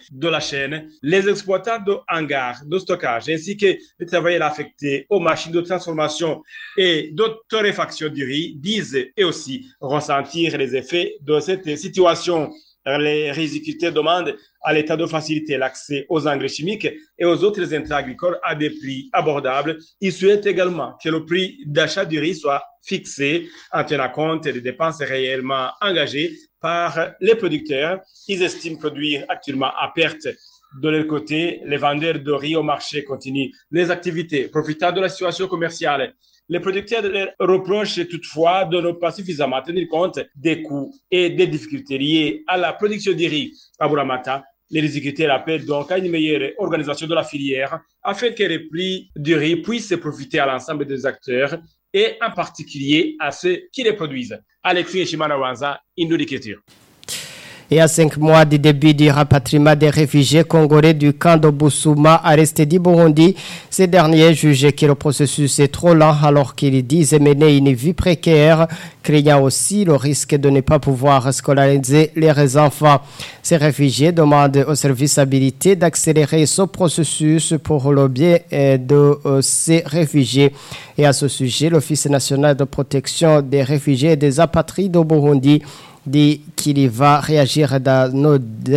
de la chaîne, les exploitants de hangars, de stockage, ainsi que les travailleurs affectés aux machines de transformation et de torréfaction du riz disent et aussi ressentir les effets de cette situation. Les riziculteurs demandent à l'État de faciliter l'accès aux engrais chimiques et aux autres intrants agricoles à des prix abordables. Ils souhaitent également que le prix d'achat du riz soit fixé en tenant compte des dépenses réellement engagées par les producteurs. Ils estiment produire actuellement à perte. De leur côté, les vendeurs de riz au marché continuent les activités, profitant de la situation commerciale. Les producteurs reprochent toutefois de ne pas suffisamment tenir compte des coûts et des difficultés liées à la production du riz. À Bouramata, les riziculteurs appellent donc à une meilleure organisation de la filière afin que les prix du riz puissent profiter à l'ensemble des acteurs et en particulier à ceux qui les produisent. Alexis Chimanawanza, Indodikéture. Et à 5 mois du début du rapatriement des réfugiés congolais du camp de Bousouma arrestés du Burundi, ces derniers jugent que le processus est trop lent alors qu'ils disent mener une vie précaire, craignant aussi le risque de ne pas pouvoir scolariser leurs enfants. Ces réfugiés demandent aux services habilités d'accélérer ce processus pour le bien de ces réfugiés. Et à ce sujet, l'Office national de protection des réfugiés et des apatrides au Burundi dit qu'il va réagir dans nos